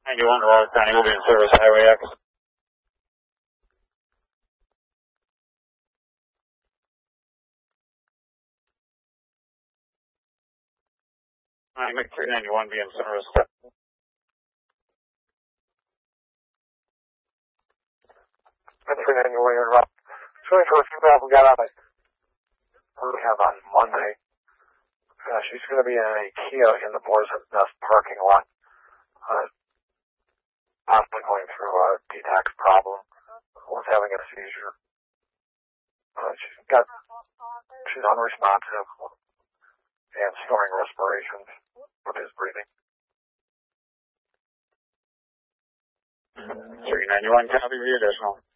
91 Royal County will be in service, Highway X. McTree 91 be in service. McTree 91, you're right. Showing for a few people got out we have on Monday. She's going to be in a Kia in the Boar's Nest parking lot. Possibly going through a detox problem. Was having a seizure. She's unresponsive and snoring respirations with his breathing. 391, copy the additional.